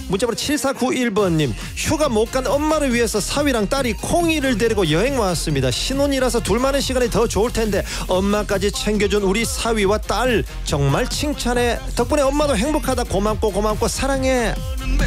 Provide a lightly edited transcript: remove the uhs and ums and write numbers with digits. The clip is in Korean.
문자번호 7491번님, 휴가 못 간 엄마를 위해서 사위랑 딸이 콩이를 데리고 여행 왔습니다. 신혼이라서 둘만의 시간이 더 좋을 텐데 엄마까지 챙겨준 우리 사위와 딸 정말 칭찬해. 덕분에 엄마도 행복하다. 고맙고 사랑해.